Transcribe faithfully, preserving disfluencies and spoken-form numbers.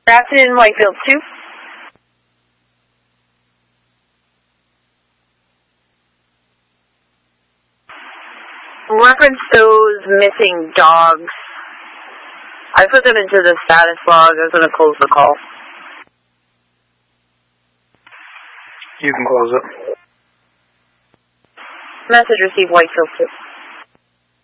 Grafton, Whitefield two. Reference those missing dogs. I put them into the status log. I was going to close the call. You can close it. Message received, Whitefield two.